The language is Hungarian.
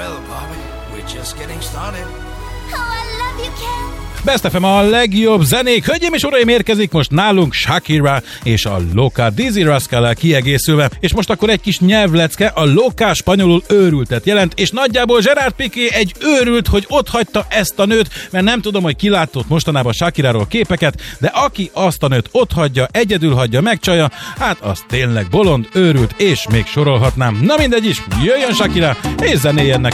Well, Bobby, we're just getting started. Oh, I love you, Ken. Best FM a legjobb zenék. Hölgyeim és uraim, érkezik most nálunk Shakira és a Loca Dizzy Rascal-el kiegészülve. És most akkor egy kis nyelvlecke, a Loca spanyolul őrültet jelent, és nagyjából Gerard Piqué egy őrült, hogy otthagyta ezt a nőt, mert nem tudom, hogy ki látott mostanában Shakiráról képeket, de aki azt a nőt otthagyja, egyedül hagyja, megcsalja, hát az tényleg bolond, őrült, és még sorolhatnám. Na mindegy is, jöjjön Shakira, és zenéljen nekünk.